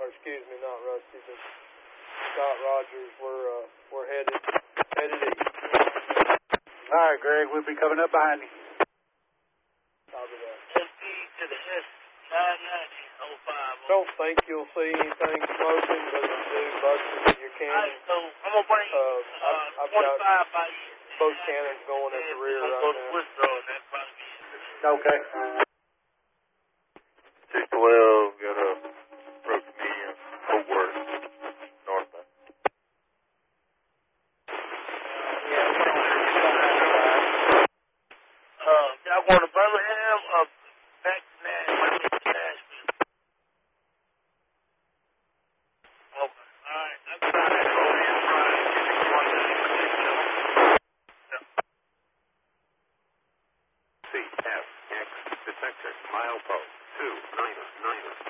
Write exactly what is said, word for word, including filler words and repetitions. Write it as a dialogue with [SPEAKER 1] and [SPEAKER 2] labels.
[SPEAKER 1] or excuse me, not Rusty, but Scott Rogers. We're uh, we're headed headed east.
[SPEAKER 2] All right, Greg, we'll be coming up behind you.
[SPEAKER 1] Copy that.
[SPEAKER 3] S D to the S nine ninety oh five.
[SPEAKER 1] Don't think you'll see anything smoking, but if you do, busting in your
[SPEAKER 3] All
[SPEAKER 1] cannon.
[SPEAKER 3] right, so I'm gonna bring
[SPEAKER 1] Uh,
[SPEAKER 3] uh,
[SPEAKER 1] I've, I've
[SPEAKER 3] twenty-five
[SPEAKER 1] got
[SPEAKER 3] by you.
[SPEAKER 1] both cannons going at the rear
[SPEAKER 3] I'm
[SPEAKER 1] right
[SPEAKER 3] going to
[SPEAKER 1] now.
[SPEAKER 3] withdraw, and that'd probably be it.
[SPEAKER 2] Okay.
[SPEAKER 4] six twelve, got a approach medium, Fort Worth, northbound.
[SPEAKER 3] Uh, y'all going to Birmingham or back to Nashville? Nashville. Okay. All right. I'm trying to go in Friday.
[SPEAKER 4] C F X detector, milepost two niner niner.